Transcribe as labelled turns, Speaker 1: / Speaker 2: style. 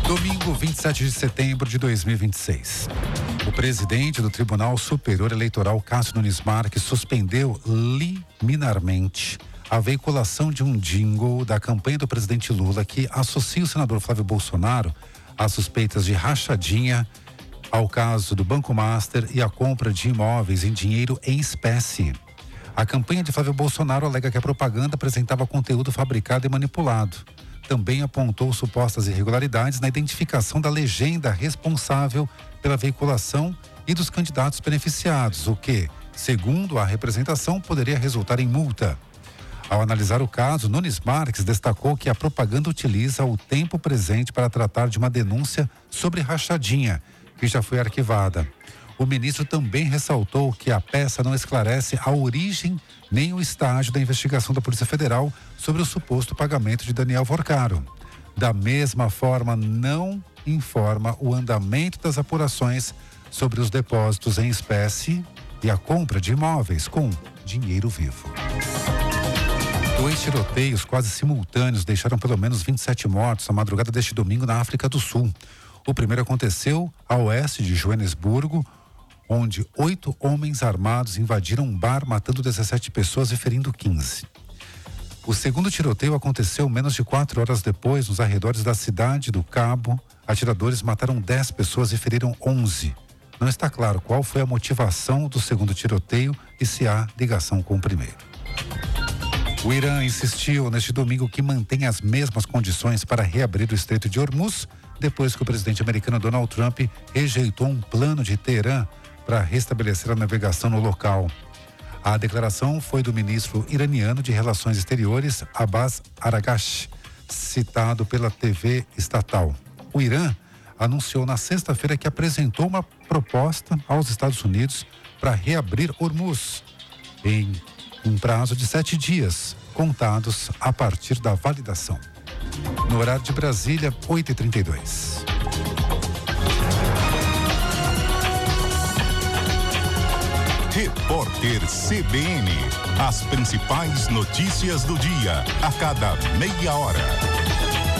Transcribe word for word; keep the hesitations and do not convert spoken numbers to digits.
Speaker 1: Domingo, vinte e sete de setembro de dois mil e vinte e seis. O presidente do Tribunal Superior Eleitoral, Cássio Nunes Marques, suspendeu liminarmente a veiculação de um jingle da campanha do presidente Lula que associa o senador Flávio Bolsonaro às suspeitas de rachadinha, ao caso do Banco Master e a compra de imóveis em dinheiro em espécie. A campanha de Flávio Bolsonaro alega que a propaganda apresentava conteúdo fabricado e manipulado. Também apontou supostas irregularidades na identificação da legenda responsável pela veiculação e dos candidatos beneficiados, o que, segundo a representação, poderia resultar em multa. Ao analisar o caso, Nunes Marques destacou que a propaganda utiliza o tempo presente para tratar de uma denúncia sobre rachadinha, que já foi arquivada. O ministro também ressaltou que a peça não esclarece a origem nem o estágio da investigação da Polícia Federal sobre o suposto pagamento de Daniel Vorcaro. Da mesma forma, não informa o andamento das apurações sobre os depósitos em espécie e a compra de imóveis com dinheiro vivo. Dois tiroteios quase simultâneos deixaram pelo menos vinte e sete mortos na madrugada deste domingo na África do Sul. O primeiro aconteceu a oeste de Joanesburgo, onde oito homens armados invadiram um bar, matando dezessete pessoas e ferindo quinze. O segundo tiroteio aconteceu menos de quatro horas depois, nos arredores da cidade do Cabo. Atiradores mataram dez pessoas e feriram onze. Não está claro qual foi a motivação do segundo tiroteio e se há ligação com o primeiro. O Irã insistiu neste domingo que mantém as mesmas condições para reabrir o Estreito de Hormuz, depois que o presidente americano Donald Trump rejeitou um plano de Teherã para restabelecer a navegação no local. A declaração foi do ministro iraniano de Relações Exteriores, Abbas Araghchi, citado pela T V estatal. O Irã anunciou na sexta-feira que apresentou uma proposta aos Estados Unidos para reabrir Hormuz em um prazo de sete dias, contados a partir da validação. No horário de Brasília, oito e trinta e dois.
Speaker 2: Repórter C B N. As principais notícias do dia, a cada meia hora.